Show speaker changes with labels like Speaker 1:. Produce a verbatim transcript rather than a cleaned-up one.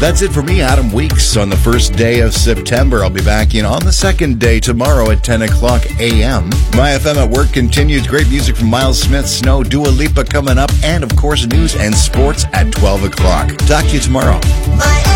Speaker 1: That's it for me, Adam Weeks, on the first day of September. I'll be back in on the second day tomorrow at ten o'clock a.m. My F M at Work continues. Great music from Miles Smith, Snow, Dua Lipa coming up, and of course news and sports at twelve o'clock. Talk to you tomorrow.